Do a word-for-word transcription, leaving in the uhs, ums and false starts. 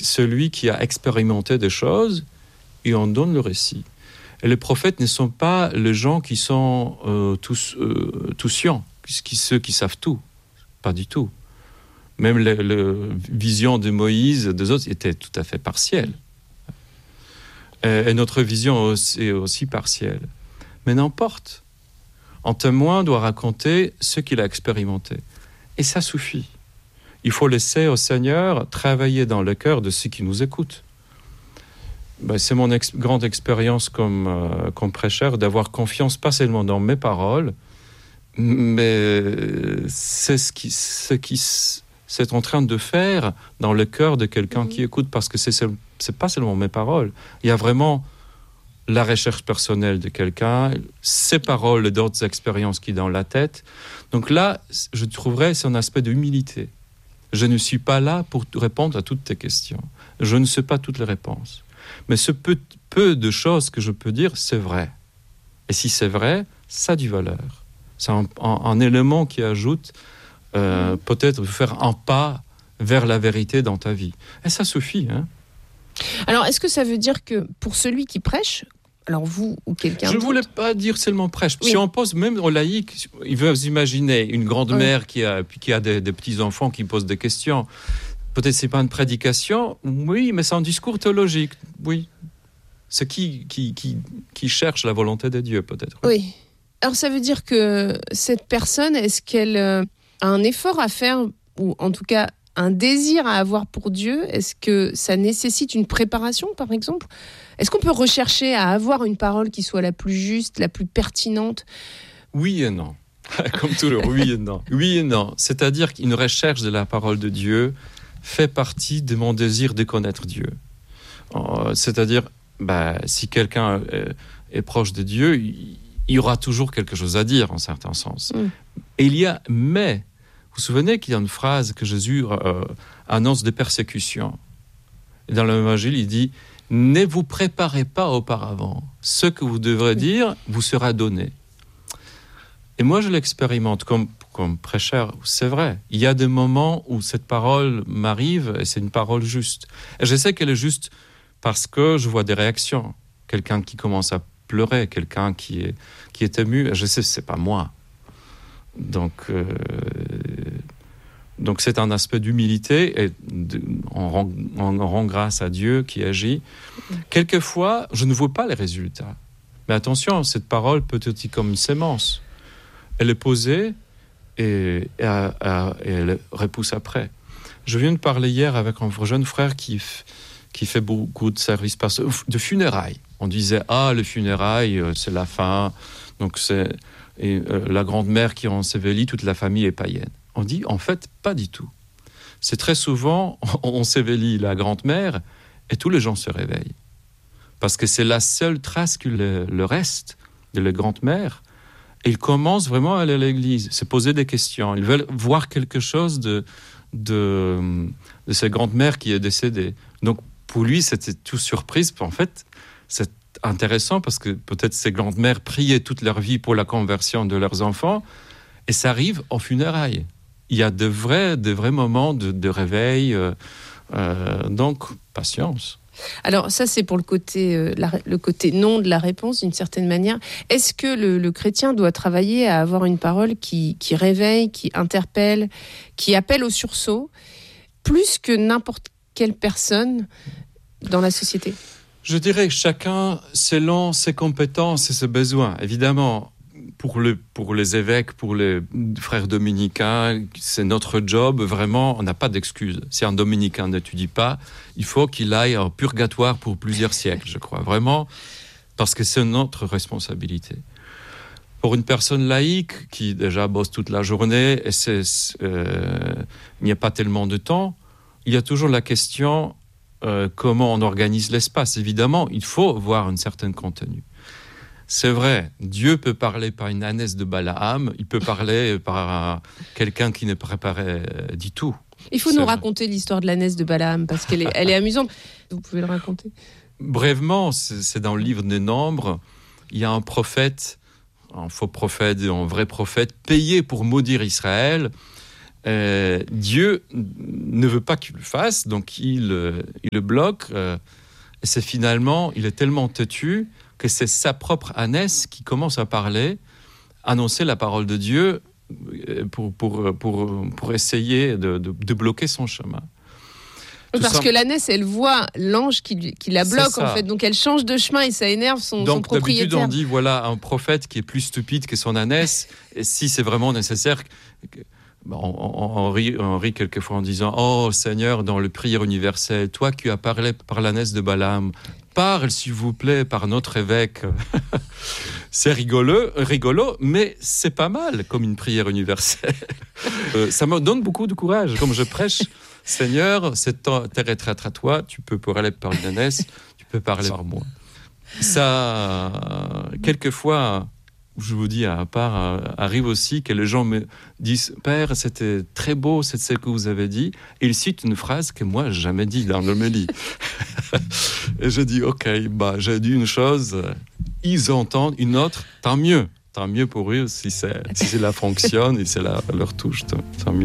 celui qui a expérimenté des choses et on donne le récit. Et les prophètes ne sont pas les gens qui sont euh, tous, euh, tous scients, qui, ceux qui savent tout. Pas du tout. Même la vision de Moïse et des autres était tout à fait partielle. Et, et notre vision est aussi partielle. Mais n'importe. Un témoin doit raconter ce qu'il a expérimenté. Et ça suffit. Il faut laisser au Seigneur travailler dans le cœur de ceux qui nous écoutent. Ben, c'est mon ex- grande expérience comme, euh, comme prêcheur d'avoir confiance pas seulement dans mes paroles, mais c'est ce qui, ce qui c'est en train de faire dans le cœur de quelqu'un mmh. qui écoute, parce que c'est, c'est pas seulement mes paroles. Il y a vraiment la recherche personnelle de quelqu'un, ses paroles et d'autres expériences qui sont dans la tête. Donc là, je trouverais c'est un aspect d'humilité. Je ne suis pas là pour répondre à toutes tes questions. Je ne sais pas toutes les réponses. Mais ce peu, peu de choses que je peux dire, c'est vrai. Et si c'est vrai, ça a du valeur. C'est un, un, un élément qui ajoute euh, peut-être faire un pas vers la vérité dans ta vie. Et ça suffit. Hein. Alors, est-ce que ça veut dire que pour celui qui prêche, alors vous ou quelqu'un Je ne d'autre... voulais pas dire seulement prêche. Oui. Si on pose même au laïc, il veut imaginer une grand-mère oui. qui a, qui a des, des petits-enfants qui posent des questions. Peut-être c'est pas une prédication, oui, mais c'est un discours théologique, oui. C'est qui, qui, qui, qui cherche la volonté de Dieu, peut-être. Oui. Alors ça veut dire que cette personne, est-ce qu'elle a un effort à faire, ou en tout cas un désir à avoir pour Dieu? Est-ce que ça nécessite une préparation, par exemple? Est-ce qu'on peut rechercher à avoir une parole qui soit la plus juste, la plus pertinente? Oui et non. Comme toujours, oui et non. Oui et non. C'est-à-dire qu'une recherche de la parole de Dieu fait partie de mon désir de connaître Dieu. Euh, c'est-à-dire, bah, si quelqu'un est, est proche de Dieu, il, il y aura toujours quelque chose à dire, en certain sens. Mm. Et il y a, mais, vous vous souvenez qu'il y a une phrase que Jésus euh, annonce des persécutions. Et dans l'Évangile, il dit « Ne vous préparez pas auparavant. Ce que vous devrez dire vous sera donné. » Et moi, je l'expérimente comme comme prêcheur, c'est vrai. Il y a des moments où cette parole m'arrive et c'est une parole juste. Et je sais qu'elle est juste parce que je vois des réactions. Quelqu'un qui commence à pleurer, quelqu'un qui est, qui est ému. Et je sais que ce n'est pas moi. Donc, euh, donc c'est un aspect d'humilité et de, on, rend, on rend grâce à Dieu qui agit. Quelquefois, je ne vois pas les résultats. Mais attention, cette parole peut être comme une sémence. Elle est posée et, et, et elle repousse après. Je viens de parler hier avec un jeune frère qui, qui fait beaucoup de services de funérailles. On disait, ah, les funérailles, c'est la fin. Donc, c'est et, euh, la grand-mère qui ensevelit, toute la famille est païenne. On dit, en fait, pas du tout. C'est très souvent, on, on ensevelit la grand-mère et tous les gens se réveillent. Parce que c'est la seule trace que le, le reste de la grand-mère. Et ils commencent vraiment à aller à l'église, se poser des questions. Ils veulent voir quelque chose de, de, de cette grand-mère qui est décédée. Donc, pour lui, c'était tout surprise. En fait, c'est intéressant parce que peut-être ces grandes-mères priaient toute leur vie pour la conversion de leurs enfants. Et ça arrive aux funérailles. Il y a de vrais, de vrais moments de, de réveil. Euh, euh, donc, patience. Alors ça, c'est pour le côté, euh, la, le côté non de la réponse, d'une certaine manière. Est-ce que le, le chrétien doit travailler à avoir une parole qui, qui réveille, qui interpelle, qui appelle au sursaut, plus que n'importe quelle personne dans la société? Je dirais que chacun, selon ses compétences et ses besoins, évidemment. Pour, le, pour les évêques, pour les frères dominicains, c'est notre job. Vraiment, on n'a pas d'excuse. Si un dominicain n'étudie pas, il faut qu'il aille en purgatoire pour plusieurs siècles, je crois. Vraiment, parce que c'est notre responsabilité. Pour une personne laïque qui déjà bosse toute la journée, et c'est, euh, il n'y a pas tellement de temps, il y a toujours la question euh, comment on organise l'espace. Évidemment, il faut voir un certain contenu. C'est vrai, Dieu peut parler par une ânesse de Balaam, il peut parler par un, quelqu'un qui ne préparait euh, du tout. Il faut c'est nous vrai. raconter l'histoire de l'ânesse de Balaam, parce qu'elle est, elle est amusante. Vous pouvez le raconter. Brièvement, c'est, c'est dans le livre des Nombres, il y a un prophète, un faux prophète et un vrai prophète, payé pour maudire Israël. euh, Dieu ne veut pas qu'il le fasse, donc il, euh, il le bloque. Euh, et c'est finalement, il est tellement têtu que c'est sa propre ânesse qui commence à parler, annoncer la parole de Dieu pour, pour, pour, pour essayer de, de, de bloquer son chemin. Tout Parce ça... que l'ânesse, elle voit l'ange qui, qui la bloque, en fait. Donc, elle change de chemin et ça énerve son, Donc, son propriétaire. Donc, d'habitude, on dit, voilà, un prophète qui est plus stupide que son ânesse. Et si c'est vraiment nécessaire... On, on, on, rit, on rit quelquefois en disant « Oh, Seigneur, dans le prière universelle, toi qui as parlé par l'ânesse de Balaam, parle, s'il vous plaît, par notre évêque. » C'est rigolo, rigolo, mais c'est pas mal comme une prière universelle. euh, ça me donne beaucoup de courage. Comme je prêche... Seigneur, cette terre est traître à toi, tu peux parler par une ânesse, tu peux parler par moi. Ça, quelquefois, je vous dis à part, arrive aussi que les gens me disent « Père, c'était très beau, c'est ce que vous avez dit », et ils citent une phrase que moi, j'ai jamais dit dans l'homélie. Et je dis « Ok, bah, j'ai dit une chose, ils entendent une autre, tant mieux. Tant mieux pour eux si, c'est, si cela fonctionne et c'est la, leur touche, tant mieux. »